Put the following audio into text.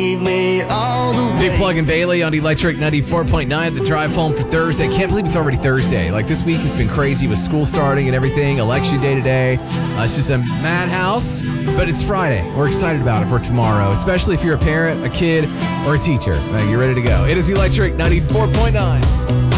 leave me all the way. Big Plug and Bailey on Electric 94.9, the drive home for Thursday. Can't believe it's already Thursday. Like, this week has been crazy with school starting and everything. Election day today. It's just a madhouse, but it's Friday. We're excited about it for tomorrow, especially if you're a parent, a kid, or a teacher. You're ready to go. It is Electric 94.9.